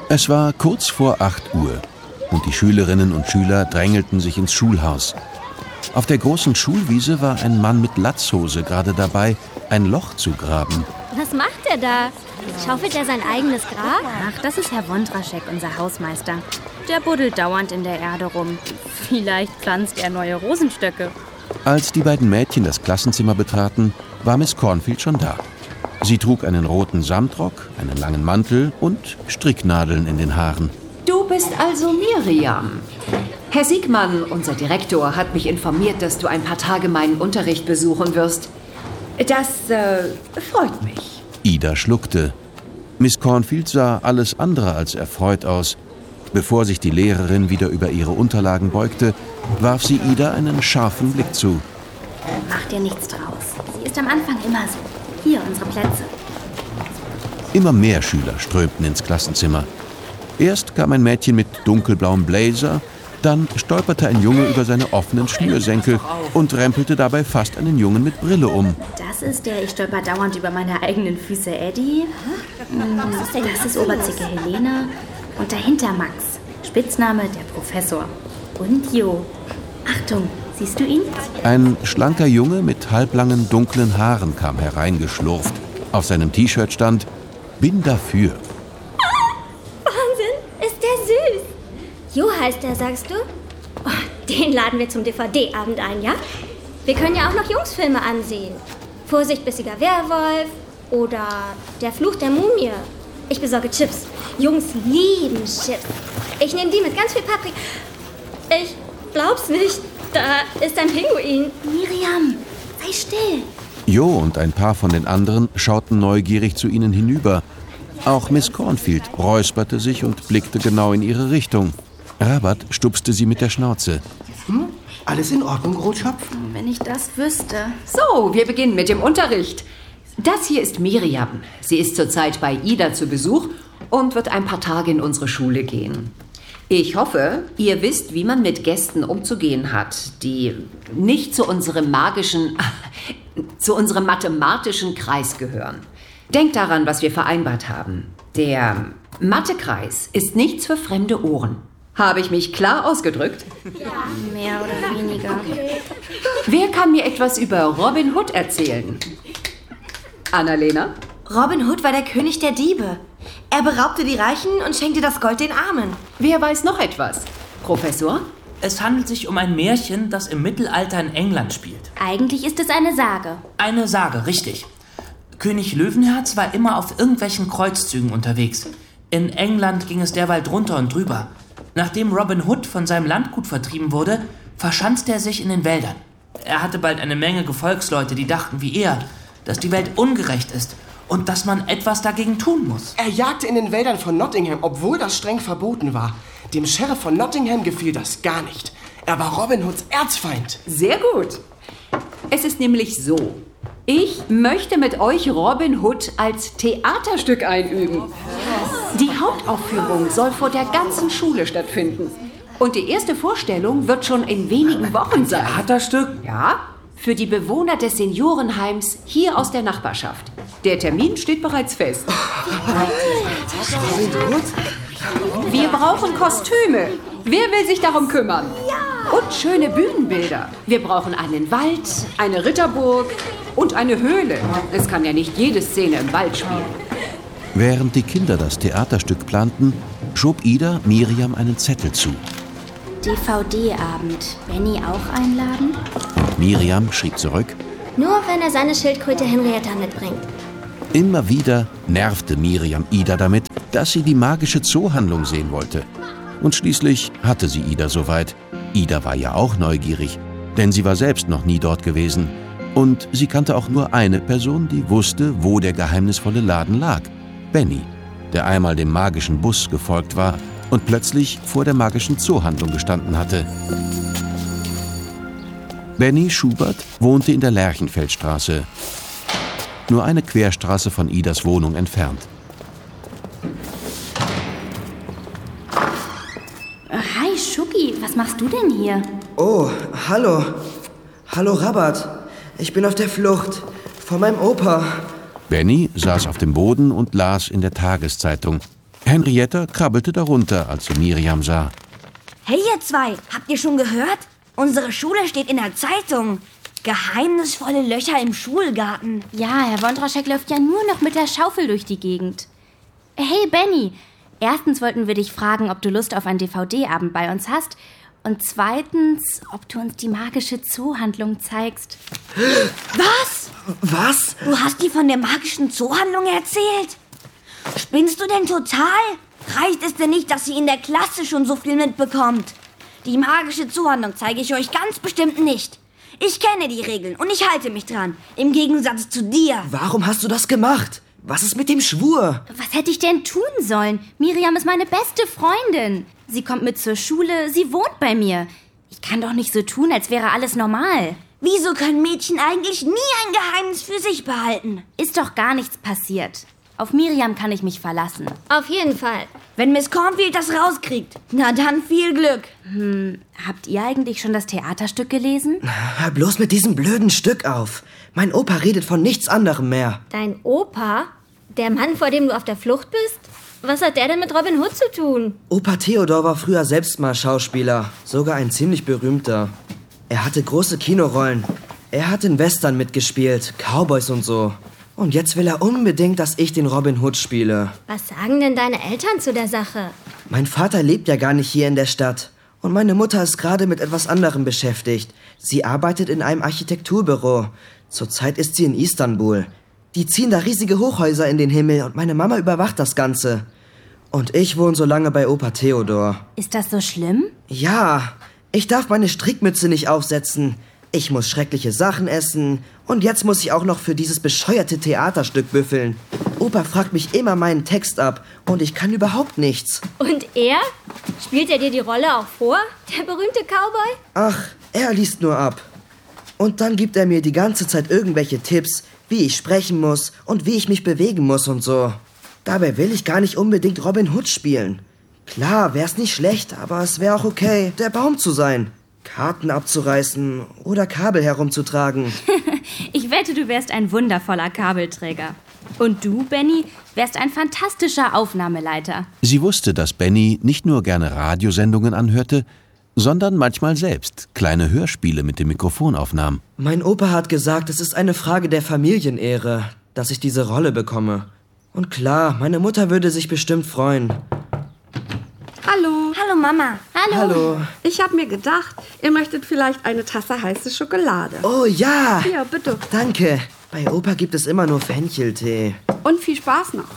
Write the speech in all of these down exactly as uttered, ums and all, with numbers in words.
Es war kurz vor acht Uhr und die Schülerinnen und Schüler drängelten sich ins Schulhaus. Auf der großen Schulwiese war ein Mann mit Latzhose gerade dabei, ein Loch zu graben. Was macht er da? Schaufelt er sein eigenes Grab? Ach, das ist Herr Wondraschek, unser Hausmeister. Der buddelt dauernd in der Erde rum. Vielleicht pflanzt er neue Rosenstöcke. Als die beiden Mädchen das Klassenzimmer betraten, war Miss Cornfield schon da. Sie trug einen roten Samtrock, einen langen Mantel und Stricknadeln in den Haaren. Du bist also Miriam. Herr Siegmann, unser Direktor, hat mich informiert, dass du ein paar Tage meinen Unterricht besuchen wirst. Das äh, freut mich. Ida schluckte. Miss Cornfield sah alles andere als erfreut aus. Bevor sich die Lehrerin wieder über ihre Unterlagen beugte, warf sie Ida einen scharfen Blick zu. Mach dir nichts draus. Sie ist am Anfang immer so. Hier, unsere Plätze. Immer mehr Schüler strömten ins Klassenzimmer. Erst kam ein Mädchen mit dunkelblauem Blazer, dann stolperte ein Junge über seine offenen Schnürsenkel und rempelte dabei fast einen Jungen mit Brille um. Das ist der, ich stolper dauernd über meine eigenen Füße, Eddie. Das ist Oberzicke Helene. Und dahinter Max, Spitzname der Professor. Und Jo. Achtung, siehst du ihn? Ein schlanker Junge mit halblangen dunklen Haaren kam hereingeschlurft. Auf seinem T-Shirt stand: Bin dafür. Wahnsinn, ist der süß. Jo heißt der, sagst du? Oh, den laden wir zum D V D-Abend ein, ja? Wir können ja auch noch Jungsfilme ansehen. Vorsicht, bissiger Werwolf oder Der Fluch der Mumie. Ich besorge Chips. Jungs lieben Chips. Ich nehme die mit ganz viel Paprika. Ich glaub's nicht. Da ist ein Pinguin. Miriam, sei still. Jo und ein paar von den anderen schauten neugierig zu ihnen hinüber. Auch Miss Cornfield räusperte sich und blickte genau in ihre Richtung. Rabat stupste sie mit der Schnauze. Hm? Alles in Ordnung, Rotschopf? Wenn ich das wüsste. So, wir beginnen mit dem Unterricht. Das hier ist Miriam. Sie ist zurzeit bei Ida zu Besuch und wird ein paar Tage in unsere Schule gehen. Ich hoffe, ihr wisst, wie man mit Gästen umzugehen hat, die nicht zu unserem magischen, zu unserem mathematischen Kreis gehören. Denkt daran, was wir vereinbart haben. Der Mathekreis ist nichts für fremde Ohren. Habe ich mich klar ausgedrückt? Ja. Mehr oder weniger. Wer kann mir etwas über Robin Hood erzählen? Annalena? Robin Hood war der König der Diebe. Er beraubte die Reichen und schenkte das Gold den Armen. Wer weiß noch etwas? Professor? Es handelt sich um ein Märchen, das im Mittelalter in England spielt. Eigentlich ist es eine Sage. Eine Sage, richtig. König Löwenherz war immer auf irgendwelchen Kreuzzügen unterwegs. In England ging es derweil drunter und drüber. Nachdem Robin Hood von seinem Landgut vertrieben wurde, verschanzte er sich in den Wäldern. Er hatte bald eine Menge Gefolgsleute, die dachten wie er, dass die Welt ungerecht ist und dass man etwas dagegen tun muss. Er jagte in den Wäldern von Nottingham, obwohl das streng verboten war. Dem Sheriff von Nottingham gefiel das gar nicht. Er war Robin Hoods Erzfeind. Sehr gut. Es ist nämlich so. Ich möchte mit euch Robin Hood als Theaterstück einüben. Die Hauptaufführung soll vor der ganzen Schule stattfinden. Und die erste Vorstellung wird schon in wenigen Wochen sein. Theaterstück? Ja, für die Bewohner des Seniorenheims hier aus der Nachbarschaft. Der Termin steht bereits fest. Wir brauchen Kostüme. Wer will sich darum kümmern? Und schöne Bühnenbilder. Wir brauchen einen Wald, eine Ritterburg und eine Höhle. Es kann ja nicht jede Szene im Wald spielen. Während die Kinder das Theaterstück planten, schob Ida Miriam einen Zettel zu. D V D-Abend. Benny auch einladen? Und Miriam schrieb zurück: Nur wenn er seine Schildkröte Henrietta mitbringt. Immer wieder nervte Miriam Ida damit, dass sie die magische Zoohandlung sehen wollte. Und schließlich hatte sie Ida soweit. Ida war ja auch neugierig, denn sie war selbst noch nie dort gewesen. Und sie kannte auch nur eine Person, die wusste, wo der geheimnisvolle Laden lag. Benny, der einmal dem magischen Bus gefolgt war und plötzlich vor der magischen Zoohandlung gestanden hatte. Benny Schubert wohnte in der Lerchenfeldstraße, nur eine Querstraße von Idas Wohnung entfernt. Hi, Schucki, was machst du denn hier? Oh, hallo. Hallo, Rabat. Ich bin auf der Flucht vor meinem Opa. Benny saß auf dem Boden und las in der Tageszeitung. Henrietta krabbelte darunter, als sie Miriam sah. Hey ihr zwei, habt ihr schon gehört? Unsere Schule steht in der Zeitung. Geheimnisvolle Löcher im Schulgarten. Ja, Herr Wondraschek läuft ja nur noch mit der Schaufel durch die Gegend. Hey Benny, erstens wollten wir dich fragen, ob du Lust auf einen D V D-Abend bei uns hast. Und zweitens, ob du uns die magische Zoohandlung zeigst. Was? Was? Du hast dir von der magischen Zoohandlung erzählt? Spinnst du denn total? Reicht es denn nicht, dass sie in der Klasse schon so viel mitbekommt? Die magische Zoohandlung zeige ich euch ganz bestimmt nicht. Ich kenne die Regeln und ich halte mich dran. Im Gegensatz zu dir. Warum hast du das gemacht? Was ist mit dem Schwur? Was hätte ich denn tun sollen? Miriam ist meine beste Freundin. Sie kommt mit zur Schule, sie wohnt bei mir. Ich kann doch nicht so tun, als wäre alles normal. Wieso können Mädchen eigentlich nie ein Geheimnis für sich behalten? Ist doch gar nichts passiert. Auf Miriam kann ich mich verlassen. Auf jeden Fall. Wenn Miss Cornfield das rauskriegt, na dann viel Glück. Hm, habt ihr eigentlich schon das Theaterstück gelesen? Hör bloß mit diesem blöden Stück auf. Mein Opa redet von nichts anderem mehr. Dein Opa? Der Mann, vor dem du auf der Flucht bist? Was hat der denn mit Robin Hood zu tun? Opa Theodor war früher selbst mal Schauspieler. Sogar ein ziemlich berühmter. Er hatte große Kinorollen. Er hat in Western mitgespielt, Cowboys und so. Und jetzt will er unbedingt, dass ich den Robin Hood spiele. Was sagen denn deine Eltern zu der Sache? Mein Vater lebt ja gar nicht hier in der Stadt. Und meine Mutter ist gerade mit etwas anderem beschäftigt. Sie arbeitet in einem Architekturbüro. Zurzeit ist sie in Istanbul. Die ziehen da riesige Hochhäuser in den Himmel und meine Mama überwacht das Ganze. Und ich wohne so lange bei Opa Theodor. Ist das so schlimm? Ja, ich darf meine Strickmütze nicht aufsetzen. Ich muss schreckliche Sachen essen. Und jetzt muss ich auch noch für dieses bescheuerte Theaterstück büffeln. Opa fragt mich immer meinen Text ab und ich kann überhaupt nichts. Und er? Spielt er dir die Rolle auch vor, der berühmte Cowboy? Ach, er liest nur ab. Und dann gibt er mir die ganze Zeit irgendwelche Tipps, wie ich sprechen muss und wie ich mich bewegen muss und so. Dabei will ich gar nicht unbedingt Robin Hood spielen. Klar, wär's nicht schlecht, aber es wäre auch okay, der Baum zu sein. Karten abzureißen oder Kabel herumzutragen. Ich wette, du wärst ein wundervoller Kabelträger. Und du, Benny, wärst ein fantastischer Aufnahmeleiter. Sie wusste, dass Benny nicht nur gerne Radiosendungen anhörte, sondern manchmal selbst kleine Hörspiele mit dem Mikrofon aufnahm. Mein Opa hat gesagt, es ist eine Frage der Familienehre, dass ich diese Rolle bekomme. Und klar, meine Mutter würde sich bestimmt freuen. Hallo. Hallo Mama. Hallo. Hallo. Ich habe mir gedacht, ihr möchtet vielleicht eine Tasse heiße Schokolade. Oh ja. Hier, bitte. Danke. Bei Opa gibt es immer nur Fencheltee. Und viel Spaß noch.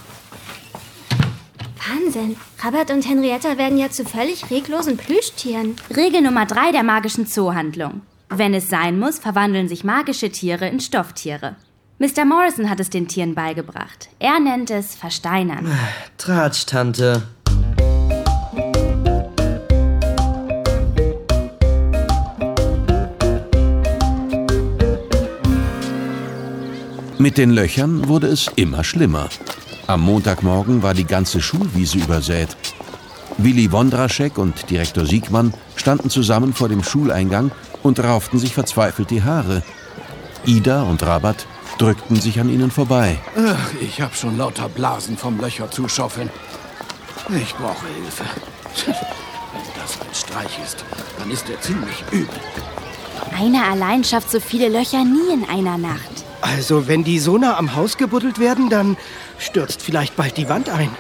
Wahnsinn. Robert und Henrietta werden ja zu völlig reglosen Plüschtieren. Regel Nummer drei der magischen Zoohandlung. Wenn es sein muss, verwandeln sich magische Tiere in Stofftiere. Mister Morrison hat es den Tieren beigebracht. Er nennt es Versteinern. Tratsch, Tante. Mit den Löchern wurde es immer schlimmer. Am Montagmorgen war die ganze Schulwiese übersät. Willi Wondraschek und Direktor Siegmann standen zusammen vor dem Schuleingang und rauften sich verzweifelt die Haare. Ida und Rabat drückten sich an ihnen vorbei. Ach, ich hab schon lauter Blasen vom Löcher zuschaufeln. Ich brauche Hilfe. Wenn das ein Streich ist, dann ist er ziemlich übel. Einer allein schafft so viele Löcher nie in einer Nacht. Also, wenn die so nah am Haus gebuddelt werden, dann stürzt vielleicht bald die Wand ein.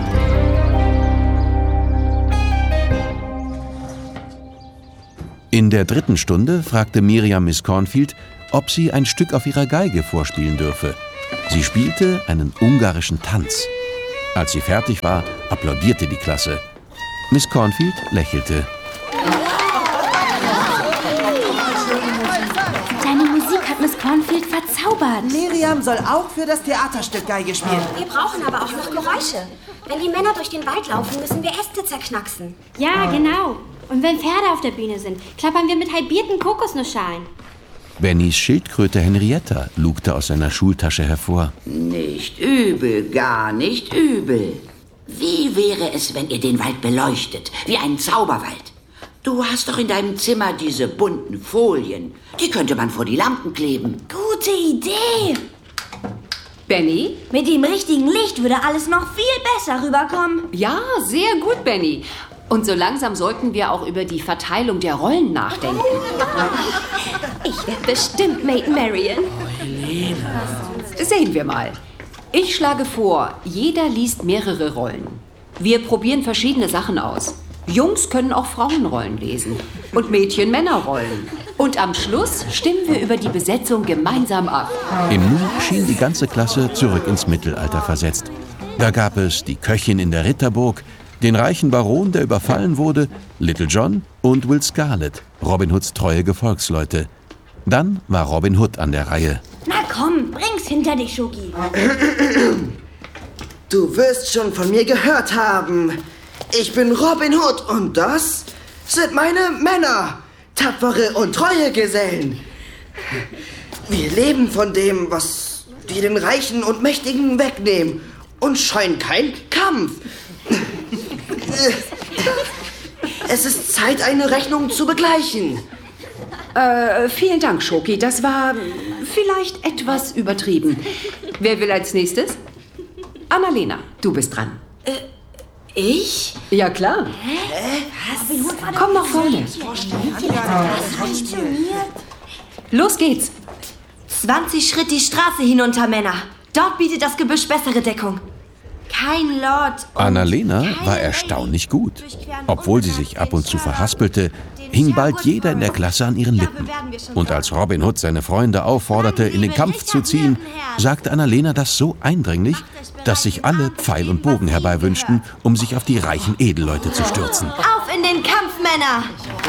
In der dritten Stunde fragte Miriam Miss Cornfield, ob sie ein Stück auf ihrer Geige vorspielen dürfe. Sie spielte einen ungarischen Tanz. Als sie fertig war, applaudierte die Klasse. Miss Cornfield lächelte. Deine Musik hat Miss Cornfield verzaubert. Miriam soll auch für das Theaterstück Geige spielen. Wir brauchen aber auch noch Geräusche. Wenn die Männer durch den Wald laufen, müssen wir Äste zerknacksen. Ja, genau. Und wenn Pferde auf der Bühne sind, klappern wir mit halbierten Kokosnussschalen. Bennys Schildkröte Henrietta lugte aus seiner Schultasche hervor. Nicht übel, gar nicht übel. Wie wäre es, wenn ihr den Wald beleuchtet, wie einen Zauberwald? Du hast doch in deinem Zimmer diese bunten Folien. Die könnte man vor die Lampen kleben. Gute Idee. Benny? Mit dem richtigen Licht würde alles noch viel besser rüberkommen. Ja, sehr gut, Benny. Und so langsam sollten wir auch über die Verteilung der Rollen nachdenken. Ich werde bestimmt Maid Marian. Sehen wir mal. Ich schlage vor, jeder liest mehrere Rollen. Wir probieren verschiedene Sachen aus. Jungs können auch Frauenrollen lesen und Mädchen Männerrollen. Und am Schluss stimmen wir über die Besetzung gemeinsam ab. Im Nu schien die ganze Klasse zurück ins Mittelalter versetzt. Da gab es die Köchin in der Ritterburg, den reichen Baron, der überfallen wurde, Little John und Will Scarlet, Robin Hoods treue Gefolgsleute. Dann war Robin Hood an der Reihe. Na komm, bring's hinter dich, Schoki. Du wirst schon von mir gehört haben. Ich bin Robin Hood und das sind meine Männer. Tapfere und treue Gesellen. Wir leben von dem, was wir den Reichen und Mächtigen wegnehmen und scheuen keinen Kampf. Es ist Zeit, eine Rechnung zu begleichen. Äh, vielen Dank, Schoki. Das war vielleicht etwas übertrieben. Wer will als nächstes? Annalena, du bist dran. Äh, ich? Ja, klar. Hä? Was? Komm nach vorne. Los geht's. zwanzig Schritt die Straße hinunter, Männer. Dort bietet das Gebüsch bessere Deckung. Kein Lord. Annalena war erstaunlich gut. Obwohl sie sich ab und zu verhaspelte, hing bald jeder in der Klasse an ihren Lippen. Und als Robin Hood seine Freunde aufforderte, in den Kampf zu ziehen, sagte Annalena das so eindringlich, dass sich alle Pfeil und Bogen herbeiwünschten, um sich auf die reichen Edelleute zu stürzen. Auf in den Kampf, Männer!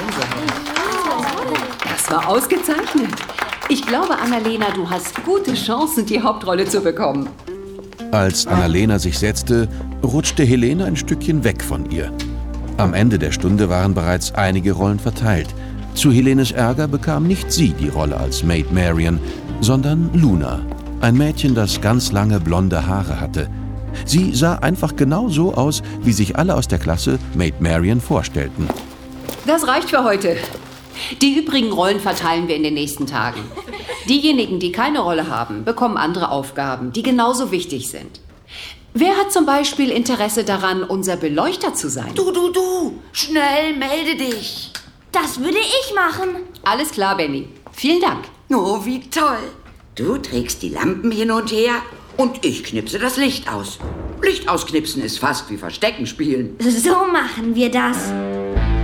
Das war ausgezeichnet. Ich glaube, Annalena, du hast gute Chancen, die Hauptrolle zu bekommen. Als Annalena sich setzte, rutschte Helene ein Stückchen weg von ihr. Am Ende der Stunde waren bereits einige Rollen verteilt. Zu Helenes Ärger bekam nicht sie die Rolle als Maid Marian, sondern Luna, ein Mädchen, das ganz lange blonde Haare hatte. Sie sah einfach genau so aus, wie sich alle aus der Klasse Maid Marian vorstellten. Das reicht für heute. Die übrigen Rollen verteilen wir in den nächsten Tagen. Diejenigen, die keine Rolle haben, bekommen andere Aufgaben, die genauso wichtig sind. Wer hat zum Beispiel Interesse daran, unser Beleuchter zu sein? Du, du, du! Schnell, melde dich! Das würde ich machen. Alles klar, Benny. Vielen Dank. Oh, wie toll! Du trägst die Lampen hin und her und ich knipse das Licht aus. Licht ausknipsen ist fast wie Verstecken spielen. So machen wir das.